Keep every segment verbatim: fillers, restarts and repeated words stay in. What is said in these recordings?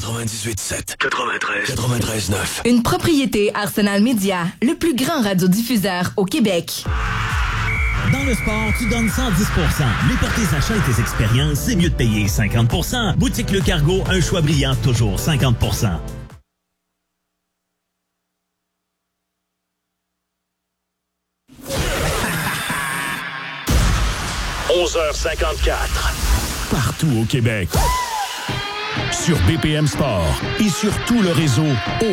quatre-vingt-dix-huit sept, quatre-vingt-treize, quatre-vingt-treize neuf. Une propriété Arsenal Media, le plus grand radiodiffuseur au Québec. Dans le sport, tu donnes cent dix pour cent. Mais pour tes achats et tes expériences, c'est mieux de payer cinquante pour cent. Boutique Le Cargo, un choix brillant, toujours cinquante pour cent. onze heures cinquante-quatre. Partout au Québec. Sur B P M Sport et sur tout le réseau O.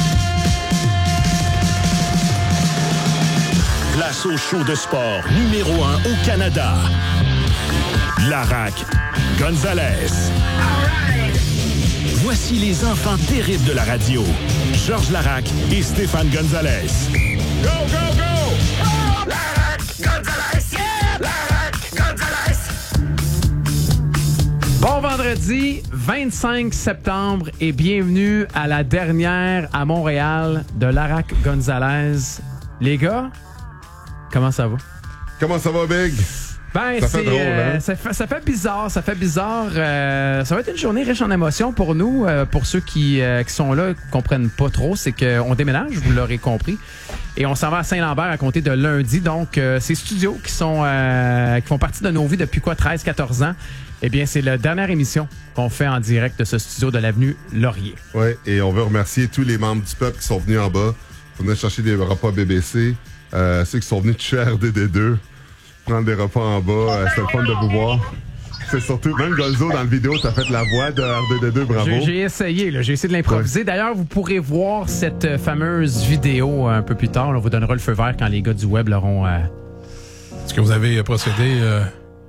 Place au show de sport numéro un au Canada. Laraque Gonzalez. Voici les enfants terribles de la radio. Georges Laraque et Stéphane Gonzalez. Go, go, go! Oh, Laraque Gonzalez! Yeah! Laraque Gonzalez! Bon vendredi, vingt-cinq septembre, et bienvenue à la dernière à Montréal de Laraque Gonzalez. Les gars, comment ça va? Comment ça va, Big? Ben, ça c'est, fait drôle, euh, hein? ça, fait, ça fait bizarre, ça fait bizarre. Euh, ça va être une journée riche en émotions pour nous, euh, pour ceux qui, euh, qui sont là, qui comprennent pas trop. C'est qu'on déménage, vous l'aurez compris, et on s'en va à Saint-Lambert à compter de lundi. Donc, euh, ces studios qui sont euh, qui font partie de nos vies depuis quoi, treize quatorze ans. Eh bien, c'est la dernière émission qu'on fait en direct de ce studio de l'avenue Laurier. Oui, et on veut remercier tous les membres du peuple qui sont venus en bas pour venir chercher des repas B B C, euh, ceux qui sont venus toucher R D D deux, prendre des repas en bas. Euh, c'est le fun de vous voir. C'est surtout, même Golzo, dans la vidéo, t'as fait la voix de R D D deux, bravo. J'ai, j'ai essayé, là, j'ai essayé de l'improviser. Ouais. D'ailleurs, vous pourrez voir cette fameuse vidéo un peu plus tard. On vous donnera le feu vert quand les gars du web l'auront... Euh... Est-ce que vous avez procédé... Euh...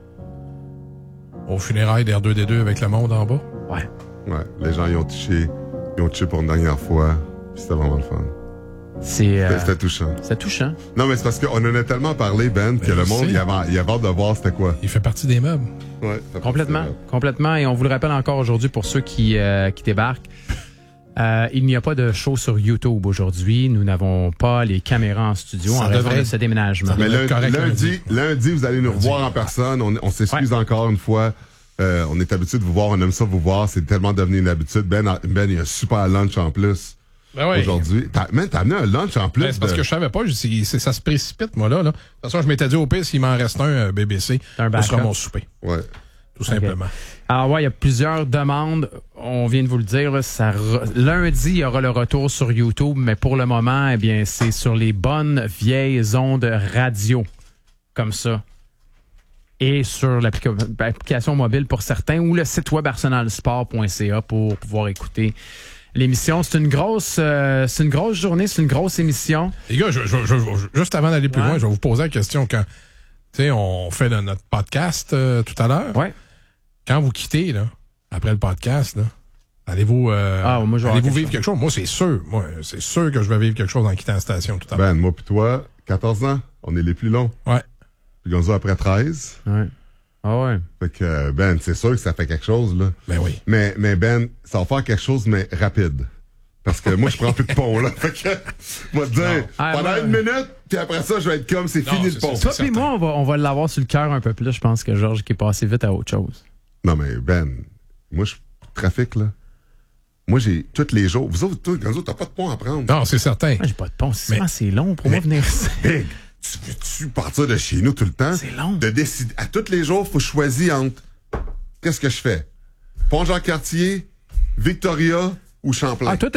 au funérailles d'R deux D deux avec le monde en bas? Ouais. Ouais, les gens y ont touché. Ils ont touché pour une dernière fois. C'était vraiment le fun. C'est, euh, c'était, c'était touchant. C'est touchant. Non, mais c'est parce qu'on en a tellement parlé, Ben, que ben, le monde, il avait, il avait hâte de voir c'était quoi. Il fait partie des meubles. Ouais. Complètement. Complètement. Et on vous le rappelle encore aujourd'hui pour ceux qui, euh, qui débarquent. Euh, il n'y a pas de show sur YouTube aujourd'hui. Nous n'avons pas les caméras en studio ça en raison de ce déménagement. Mais lundi, lundi, lundi, lundi, vous allez nous lundi. revoir en personne. On, on s'excuse ouais. encore une fois. Euh, on est habitué de vous voir. On aime ça vous voir. C'est tellement devenu une habitude. Ben, Ben, il y a un super lunch en plus. Ben oui. Aujourd'hui. T'as, man, t'as amené un lunch en plus. Ben, c'est parce de... que je savais pas. Je, c'est, c'est, ça se précipite, moi, là, là. De toute façon, je m'étais dit au pire, s'il m'en reste un euh, B B C, ce sera mon souper. Ouais. Tout simplement. Okay. Alors, ouais, il y a plusieurs demandes. On vient de vous le dire. Là, ça re... Lundi, il y aura le retour sur YouTube, mais pour le moment, eh bien, c'est sur les bonnes vieilles ondes radio, comme ça. Et sur l'applica... l'application mobile pour certains, ou le site web arsenal sport point c a pour pouvoir écouter l'émission. C'est une grosse, euh, c'est une grosse journée, c'est une grosse émission. Les gars, je, je, je, je, juste avant d'aller plus ouais. loin, je vais vous poser la question. Quand, tu sais, on fait de notre podcast euh, tout à l'heure. Ouais. Quand vous quittez, là, après le podcast, là, allez-vous, euh, ah, moi, allez-vous quelque vivre chose. quelque chose? Moi, c'est sûr. Moi, c'est sûr que je vais vivre quelque chose en quittant la station tout à l'heure. Ben, moi pis toi, quatorze ans, on est les plus longs. Ouais. Puis Gonzo après treize. Ouais. Ah ouais. Fait que, Ben, c'est sûr que ça fait quelque chose, là. Ben oui. Mais, mais Ben, ça va faire quelque chose, mais rapide. Parce que moi, je prends plus de pont, là. Fait que, moi, te dire, ah, pendant moi, une minute, puis après ça, je vais être comme, c'est non, fini c'est, le pont. Toi puis moi, on va, on va l'avoir sur le cœur un peu plus, je pense, que Georges qui est passé vite à autre chose. Non, mais Ben, moi, je trafic, là. Moi, j'ai tous les jours. Vous autres, toi, Gonzo, t'as pas de pont à prendre. Non, c'est certain. Moi, j'ai pas de pont. C'est, mais, c'est long pour mais, moi venir ici. Big, tu veux-tu partir de chez nous tout le temps? C'est long. De décider. À tous les jours, faut que je choisisse entre qu'est-ce que je fais? Pont Jean-Cartier, Victoria ou Champlain? Ah, toi,